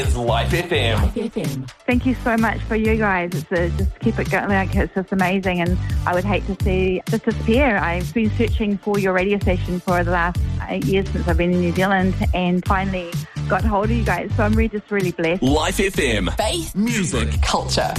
It's Life FM. Thank you so much for you guys. Just keep it going. Like, it's just amazing, and I would hate to see this disappear. I've been searching for your radio station for the last 8 years since I've been in New Zealand, and finally got hold of you guys. So I'm just really blessed. Life FM. Faith, music, culture.